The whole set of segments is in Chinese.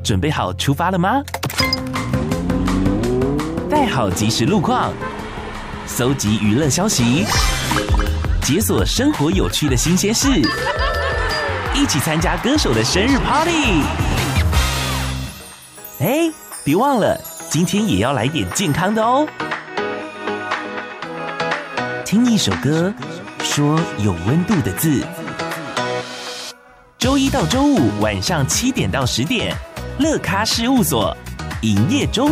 准备好出发了吗？带好即时路况，搜集娱乐消息，解锁生活有趣的新鲜事，一起参加歌手的生日 party。哎，别忘了，今天也要来点健康的哦。听一首歌，说有温度的字。周一到周五晚上7点到10点，乐咖事务所营业中。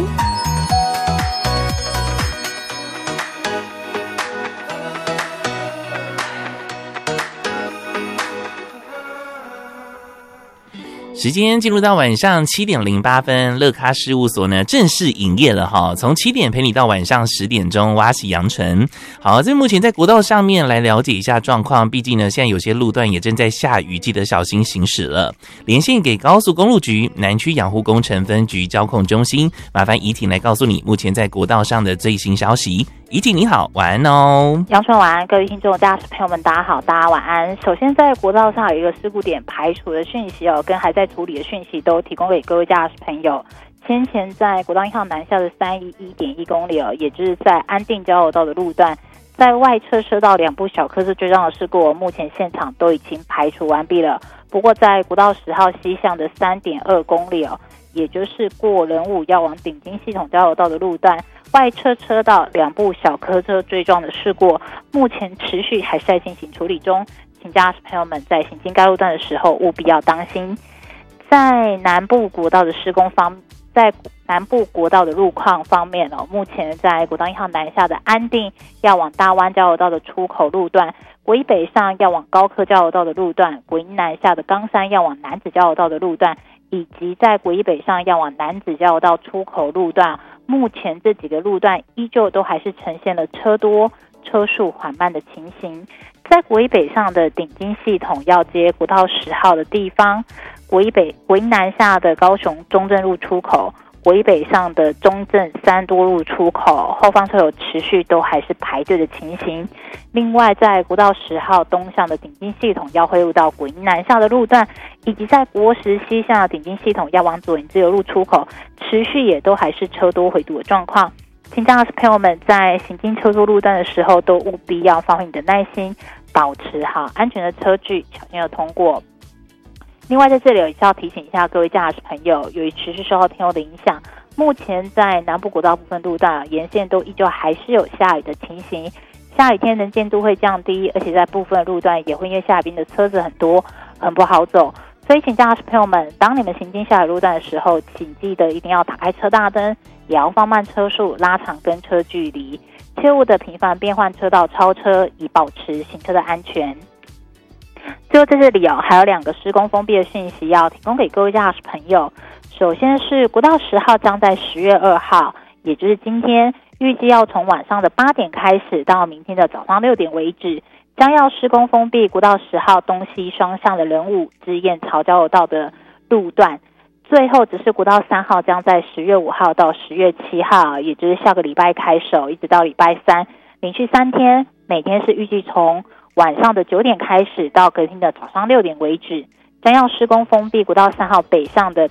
时间进入到晚上7点08分，乐咖事务所呢正式营业了哈，从7点陪你到晚上10点钟，挖洗扬尘。好，这目前在国道上面来了解一下状况，毕竟呢现在有些路段也正在下雨，记得小心行驶了。连线给高速公路局南区养护工程分局交控中心，麻烦怡婷来告诉你目前在国道上的最新消息。怡婷你好，晚安哦。 杨春晚安，各位听众驾驶朋友们大家好，大家晚安。首先在国道上有一个事故点排除的讯息跟还在处理的讯息都提供给各位驾驶朋友。先前在国道1号南下的311.1公里也就是在安定交流道的路段，在外侧车道2部小客车追撞的事故，目前现场都已经排除完毕了。不过在国道10号西向的3.2公里也就是过仁武要往顶金系统交流道的路段，外侧车道2部小客车追撞的事故，目前持续还是在进行处理中，请驾驶朋友们在行经该路段的时候务必要当心。在南部国道的施工方，在南部国道的路况方面目前在国道1号南下的安定要往大湾交流道的出口路段，国一北上要往高科交流道的路段，国一南下的冈山要往南子交流道的路段，以及在国一北上要往南子交流道出口路段，目前这几个路段依旧都还是呈现了车多车速缓慢的情形。在国一北上的顶金系统要接国道10号的地方，国一南下的高雄中正路出口，国一北上的中正三多路出口，后方车友持续都还是排队的情形。另外在国道10号东向的顶金系统要汇入到国一南下的路段，以及在国10西向的顶金系统要往左营自由路出口，持续也都还是车多回堵的状况。请驾驶朋友们在行经车多路段的时候，都务必要发挥你的耐心，保持好安全的车距，小心的通过。另外在这里也是要提醒一下各位驾驶朋友，由于持续受到天候的影响，目前在南部国道部分路段沿线都依旧还是有下雨的情形，下雨天能见度会降低，而且在部分路段也会因为下雨的车子很多，很不好走。所以请驾驶朋友们，当你们行经下雨路段的时候，请记得一定要打开车大灯，也要放慢车速，拉长跟车距离，切勿的频繁变换车道超车，以保持行车的安全。最后在这里还有2个施工封闭的讯息要提供给各位驾驶朋友。首先是国道10号将在10月2号，也就是今天，预计要从晚上的8点开始到明天的早上6点为止，将要施工封闭国道10号东西双向的仁武至燕巢交流道的路段。最后只是国道3号将在10月5号到10月7号，也就是下个礼拜开首，一直到礼拜3，连续3天，每天是预计从晚上的9点开始到隔天的早上6点为止，将要施工封闭国道3号北上的